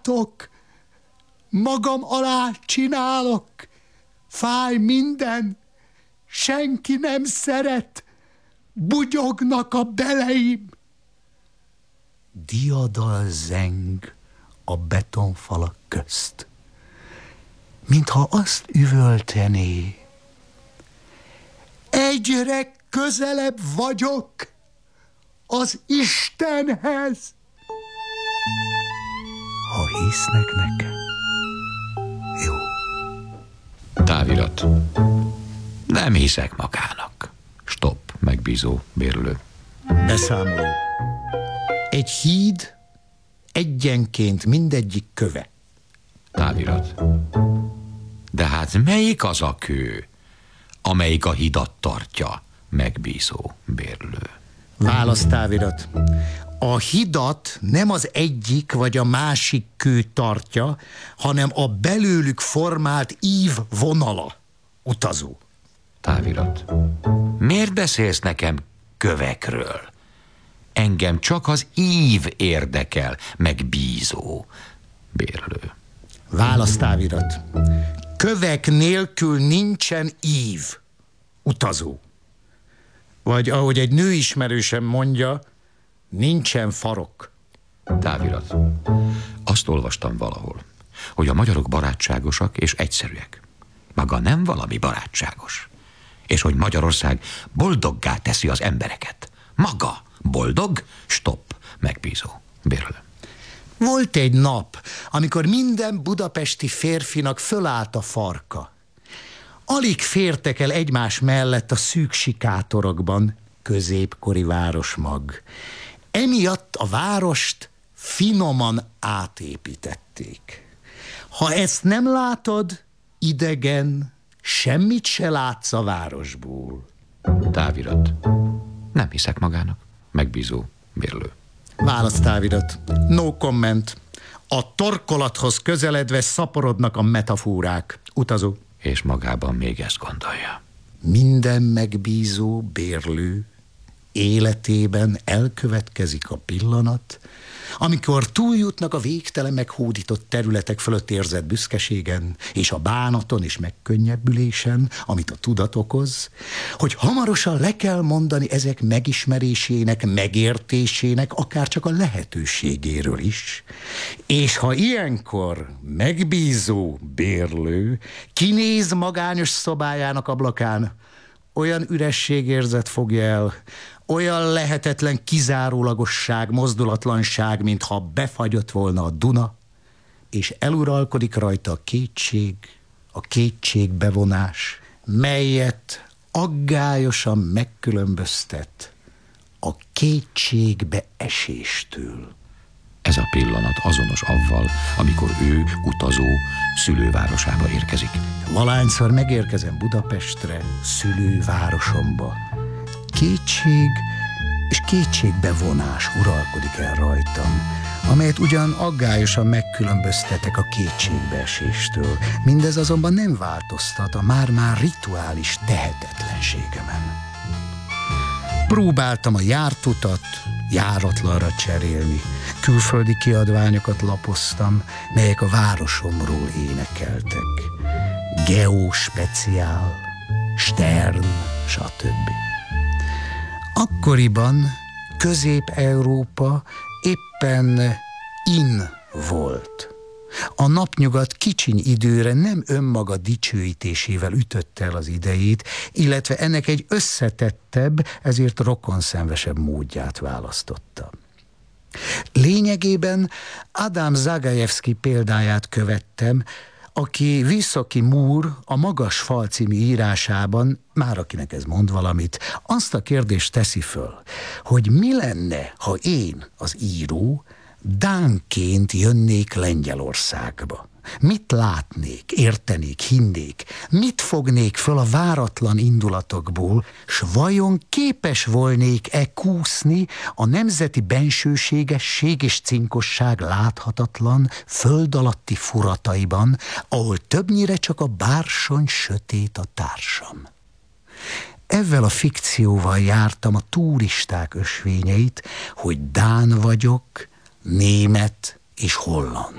látok, magam alá csinálok, fáj minden, senki nem szeret, bugyognak a beleim. Diadal zeng a betonfalak közt, mintha azt üvöltené: egyre közelebb vagyok az Istenhez. Ha hisznek nekem, jó. Távirat. Nem hiszek magának. Stop, megbízó, bérlő. Beszámoló. Egy híd egyenként mindegyik köve. Távirat. De hát melyik az a kő, amelyik a hidat tartja, megbízó, bérlő? Választávirat. A hidat nem az egyik vagy a másik kő tartja, hanem a belőlük formált ív vonala, utazó. Távirat. Miért beszélsz nekem kövekről? Engem csak az ív érdekel, megbízó, bérlő. Választávirat. Kövek nélkül nincsen ív, utazó. Vagy ahogy egy nőismerősem mondja, nincsen farok. Távirat. Azt olvastam valahol, hogy a magyarok barátságosak és egyszerűek. Maga nem valami barátságos. És hogy Magyarország boldoggá teszi az embereket. Maga boldog? Stop, megbízó, bérlő. Volt egy nap, amikor minden budapesti férfinak fölállt a farka. Alig fértek el egymás mellett a szűk sikátorokban, középkori városmag. Emiatt a várost finoman átépítették. Ha ezt nem látod, idegen, semmit se látsz a városból. Távirat. Nem hiszek magának, megbízó, bérlő. Választávirat. No comment. A torkolathoz közeledve szaporodnak a metaforák. Utazó. És magában még ezt gondolja. Minden megbízó, bérlő életében elkövetkezik a pillanat, amikor túljutnak a végtelen meghódított területek fölött érzett büszkeségen, és a bánaton és megkönnyebbülésen, amit a tudat okoz, hogy hamarosan le kell mondani ezek megismerésének, megértésének, akár csak a lehetőségéről is. És ha ilyenkor megbízó, bérlő kinéz magányos szobájának ablakán, olyan ürességérzet fogja el, olyan lehetetlen kizárólagosság, mozdulatlanság, mintha befagyott volna a Duna, és eluralkodik rajta a kétségbevonás, melyet aggályosan megkülönböztet a kétségbeeséstől. Ez a pillanat azonos avval, amikor ő, utazó, szülővárosába érkezik. Valahányszor megérkezem Budapestre, szülővárosomba, kétség és kétségbevonás uralkodik el rajtam, amelyet ugyan aggályosan megkülönböztetek a kétségbeeséstől. Mindez azonban nem változtat a már-már rituális tehetetlenségemen. Próbáltam a járt utat járatlanra cserélni, külföldi kiadványokat lapoztam, melyek a városomról énekeltek. Geospeciál, Stern, stb. Akkoriban Közép-Európa éppen in volt. A napnyugat kicsiny időre nem önmaga dicsőítésével ütötte el az idejét, illetve ennek egy összetettebb, ezért rokonszenvesebb módját választotta. Lényegében Adam Zagajewski példáját követtem, aki Wysoki Múr a Magas fal című írásában, már akinek ez mond valamit, azt a kérdést teszi föl, hogy mi lenne, ha én, az író, dánként jönnék Lengyelországba. Mit látnék, értenék, hinnék, mit fognék föl a váratlan indulatokból, s vajon képes volnék-e kúszni a nemzeti bensőségesség és cinkosság láthatatlan, föld alatti furataiban, ahol többnyire csak a bársony sötét a társam. Ezzel a fikcióval jártam a turisták ösvényeit, hogy dán vagyok, német és holland.